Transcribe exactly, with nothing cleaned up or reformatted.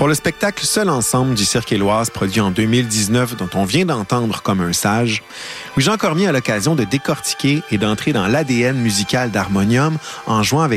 Pour le spectacle Seul ensemble du Cirque Éloise, produit en deux mille dix-neuf, dont on vient d'entendre Comme un sage, Louis-Jean Cormier a l'occasion de décortiquer et d'entrer dans l'A D N musical d'Harmonium en jouant avec